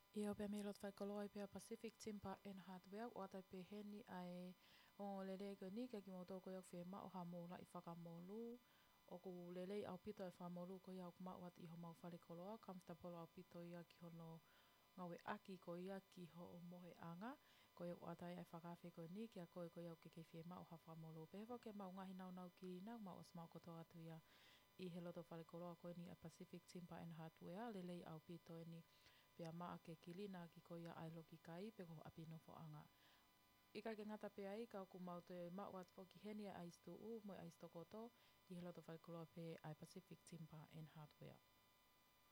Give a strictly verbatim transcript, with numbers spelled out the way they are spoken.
Ia o pe me lot fai koloa i pe Pacific Timber and Hardware o atai pe heni ai o lele ka ni ka ki mo toko iau whema o ha mola i whakamolu o ku lele au pito e whamolu ko iau kuma wat i ho mau whare koloa comfortable au pito ia ki hono ngawe aki ko ia ki ho o mohe anga ko iau atai ai whakawhi ko ni kia koe ko iau ke ke whema o ha whamolu peho ke mau ngahi nau nau ki nau mau os mau koto atu ia i he loto whare koloa ko ni a Pacific Timber and Hardware lele au pito e ni pia maa ke kilina ki ko ia ai loki kai pe ko apino fo anga. Ika ke ngata pe ai ka ku mau te maa wat fo ki heni ai stu u mo ai sto koto i he loto whai koloa pe ai Pacific Timber and Hardware.